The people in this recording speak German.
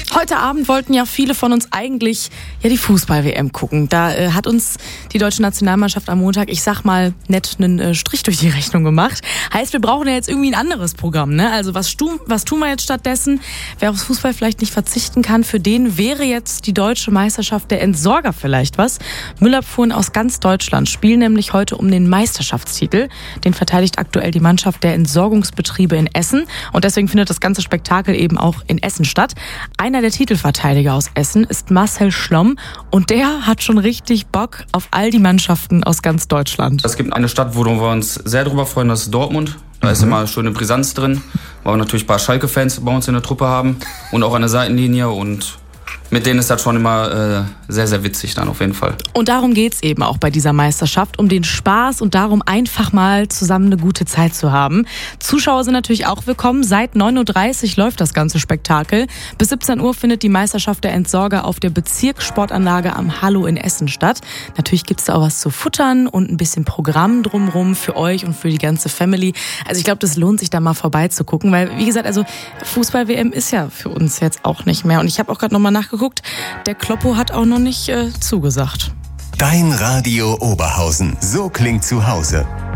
Heute Abend wollten ja viele von uns eigentlich die Fußball-WM gucken. Da hat uns die deutsche Nationalmannschaft am Montag, ich sag mal, nett einen Strich durch die Rechnung gemacht. Heißt, wir brauchen ja jetzt irgendwie ein anderes Programm, ne? Also was tun wir jetzt stattdessen? Wer aufs Fußball vielleicht nicht verzichten kann, für den wäre jetzt die deutsche Meisterschaft der Entsorger vielleicht was. Müllabfuhren aus ganz Deutschland spielen nämlich heute um den Meisterschaftstitel. Den verteidigt aktuell die Mannschaft der Entsorgungsbetriebe in Essen. Und deswegen findet das ganze Spektakel eben auch in Essen statt. Einer der Titelverteidiger aus Essen ist Marcel Schlomm und der hat schon richtig Bock auf all die Mannschaften aus ganz Deutschland. Es gibt eine Stadt, wo wir uns sehr drüber freuen, das ist Dortmund. Da ist immer schöne Brisanz drin, weil wir natürlich ein paar Schalke-Fans bei uns in der Truppe haben und auch an der Seitenlinie und mit denen ist das schon immer sehr, sehr witzig dann auf jeden Fall. Und darum geht's eben auch bei dieser Meisterschaft, um den Spaß und darum, einfach mal zusammen eine gute Zeit zu haben. Zuschauer sind natürlich auch willkommen. Seit 9.30 Uhr läuft das ganze Spektakel. Bis 17 Uhr findet die Meisterschaft der Entsorger auf der Bezirkssportanlage am Hallo in Essen statt. Natürlich gibt's da auch was zu futtern und ein bisschen Programm drumherum für euch und für die ganze Family. Also ich glaube, das lohnt sich da mal vorbeizugucken, weil wie gesagt, also Fußball-WM ist ja für uns jetzt auch nicht mehr. Und ich habe auch gerade nochmal nachgeguckt, der Kloppo hat auch noch nicht zugesagt. Dein Radio Oberhausen, so klingt zu Hause.